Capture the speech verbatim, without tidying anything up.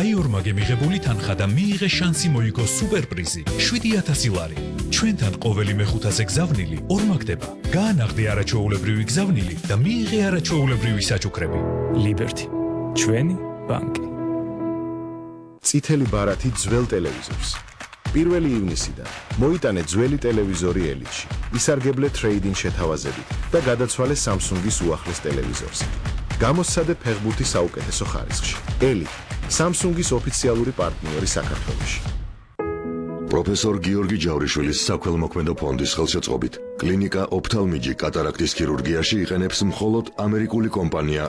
გაიორმაგე მიღებული თანხა და მიიღე შანსი მოიგო სუპერპრიზი შვიდი ათასი ლარი. ჩვენთან ყოველი მეხუთაზე გზავნილი ორმაგდება. გაანაღდე არაჩვეულებრივი გზავნილი და მიიღე არაჩვეულებრივი საჩუქრები. ლიბერტი. ჩვენი ბანკი. წითელი ბარათი ძველ ტელევიზორს. პირველი ივნისიდან მოიტანე ძველი ტელევიზორი ელიტში. ისარგებლე ტრეიდინგ შეთავაზებით და გადაცვალე Samsung-ის უახლეს ტელევიზორს. გამოსცადე ფეხბურთის საუკეთესო ხარისხში. ელი, Samsung-ის ოფიციალური პარტნიორი საქართველოში. პროფესორ გიორგი ჯავრიშვილის საქველმოქმედო ფონდის ხელშეწყობით კლინიკა ოფთალმიჯი კატარაქტის ქირურგიაში იყენებს მხოლოდ ამერიკული კომპანია